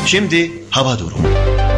Şimdi hava durumu.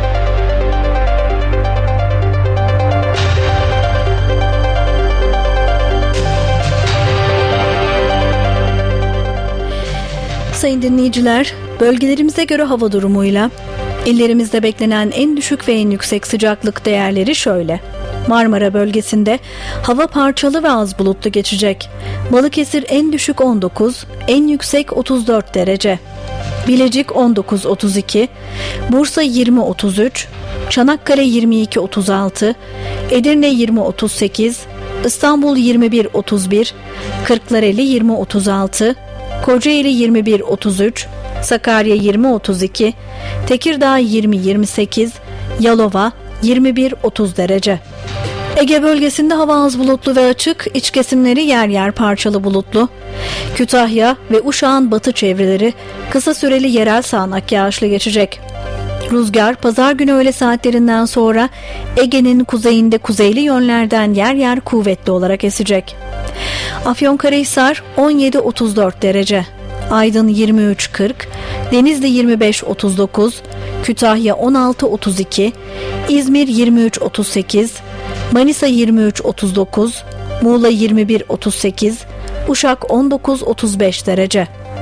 Sayın dinleyiciler, bölgelerimize göre hava durumuyla illerimizde beklenen en düşük ve en yüksek sıcaklık değerleri şöyle. Marmara bölgesinde hava parçalı ve az bulutlu geçecek. Balıkesir en düşük 19, en yüksek 34 derece. Bilecik 19-32, Bursa 20-33, Çanakkale 22-36, Edirne 20-38, İstanbul 21-31, Kırklareli 20-36, Kocaeli 21-33, Sakarya 20-32, Tekirdağ 20-28, Yalova 21-30 derece. Ege bölgesinde hava az bulutlu ve açık, iç kesimleri yer yer parçalı bulutlu. Kütahya ve Uşak'ın batı çevreleri kısa süreli yerel sağanak yağışlı geçecek. Rüzgar pazar günü öğle saatlerinden sonra Ege'nin kuzeyinde kuzeyli yönlerden yer yer kuvvetli olarak esecek. Afyonkarahisar 17-34 derece, Aydın 23-40, Denizli 25-39, Kütahya 16-32, İzmir 23-38, Manisa 23-39, Muğla 21-38, Uşak 19-35 derece.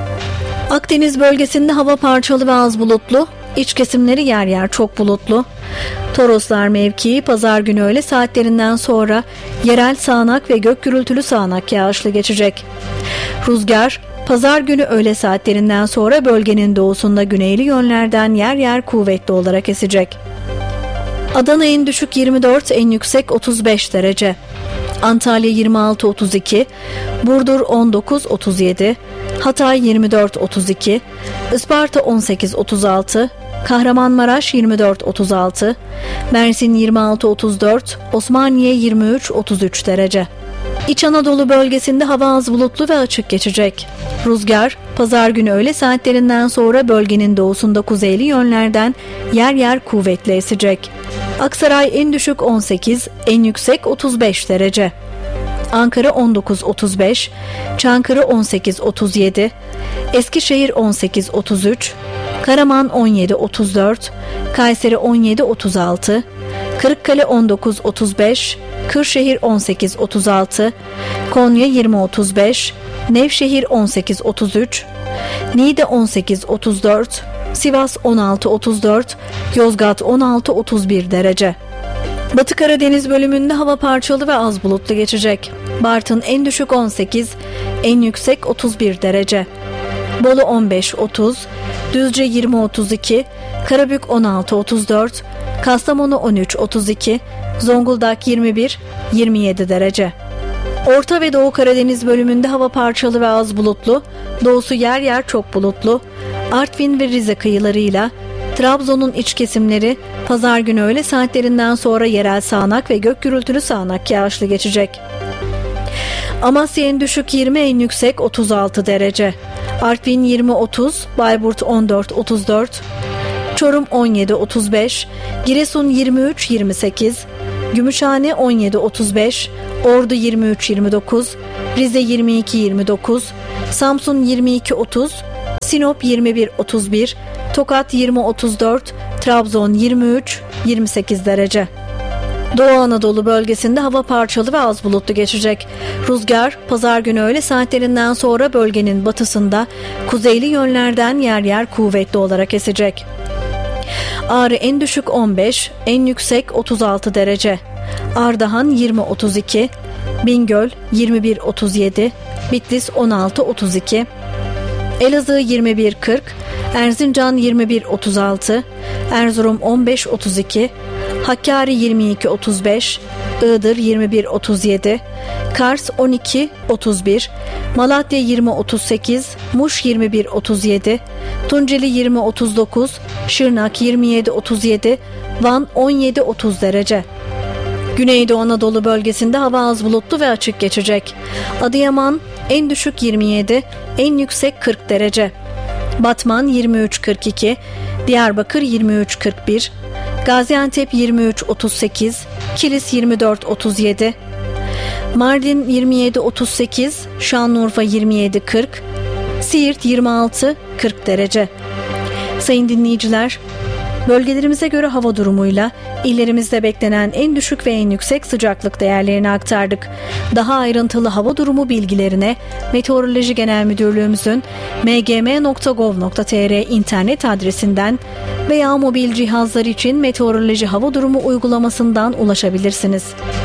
Akdeniz bölgesinde hava parçalı ve az bulutlu, iç kesimleri yer yer çok bulutlu. Toroslar mevkii pazar günü öğle saatlerinden sonra yerel sağanak ve gök gürültülü sağanak yağışlı geçecek. Rüzgar pazar günü öğle saatlerinden sonra bölgenin doğusunda güneyli yönlerden yer yer kuvvetli olarak esecek. Adana en düşük 24, en yüksek 35 derece. Antalya 26-32, Burdur 19-37, Hatay 24-32, Isparta 18-36, Kahramanmaraş 24-36, Mersin 26-34, Osmaniye 23-33 derece. İç Anadolu bölgesinde hava az bulutlu ve açık geçecek. Rüzgar pazar günü öğle saatlerinden sonra bölgenin doğusunda kuzeyli yönlerden yer yer kuvvetli esecek. Aksaray en düşük 18, en yüksek 35 derece. Ankara 19-35, Çankırı 18-37, Eskişehir 18-33, Karaman 17-34, Kayseri 17-36, Kırıkkale 19-35, Kırşehir 18-36, Konya 20-35, Nevşehir 18-33, Niğde 18-34, Sivas 16-34, Yozgat 16-31 derece. Batı Karadeniz bölümünde hava parçalı ve az bulutlu geçecek. Bartın en düşük 18, en yüksek 31 derece. Bolu 15-30, Düzce 20-32, Karabük 16-34, Kastamonu 13-32, Zonguldak 21-27 derece. Orta ve Doğu Karadeniz bölümünde hava parçalı ve az bulutlu, doğusu yer yer çok bulutlu. Artvin ve Rize kıyılarıyla Trabzon'un iç kesimleri pazar günü öğle saatlerinden sonra yerel sağanak ve gök gürültülü sağanak yağışlı geçecek. Amasya en düşük 20, en yüksek 36 derece. Artvin 20-30, Bayburt 14-34, Çorum 17-35, Giresun 23-28, Gümüşhane 17-35, Ordu 23-29, Rize 22-29, Samsun 22-30, Sinop 21-31, Tokat 20-34, Trabzon 23-28 derece. Doğu Anadolu bölgesinde hava parçalı ve az bulutlu geçecek. Rüzgar pazar günü öğle saatlerinden sonra bölgenin batısında kuzeyli yönlerden yer yer kuvvetli olarak esecek. Ağrı en düşük 15, en yüksek 36 derece. Ardahan 20-32, Bingöl 21-37, Bitlis 16-32, Elazığ 21-40, Erzincan 21-36, Erzurum 15-32, Hakkari 22-35, Iğdır 21-37, Kars 12-31, Malatya 20-38, Muş 21-37, Tunceli 20-39, Şırnak 27-37, Van 17-30 derece. Güneydoğu Anadolu bölgesinde hava az bulutlu ve açık geçecek. Adıyaman en düşük 27, en yüksek 40 derece. Batman 23-42, Diyarbakır 23-41, Gaziantep 23-38, Kilis 24-37, Mardin 27-38, Şanlıurfa 27-40, Siirt 26-40 derece. Sayın dinleyiciler, bölgelerimize göre hava durumuyla illerimizde beklenen en düşük ve en yüksek sıcaklık değerlerini aktardık. Daha ayrıntılı hava durumu bilgilerine Meteoroloji Genel Müdürlüğümüzün mgm.gov.tr internet adresinden veya mobil cihazlar için meteoroloji hava durumu uygulamasından ulaşabilirsiniz.